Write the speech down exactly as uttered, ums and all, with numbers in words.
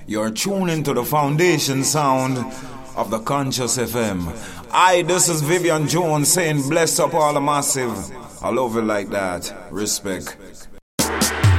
You're tuning to the foundation sound of the Conscious F M. I, this is Vivian Jones saying bless up all the massive. I love it like that. Respect.